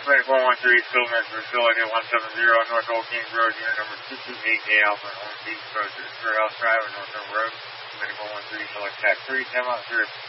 Medic 113, Stillness, Philadelphia 170, North Old Kings Road, unit number 228A Alpha, on Beach Road, House Drive, North Road. Medic 113, select track 3, 10 miles,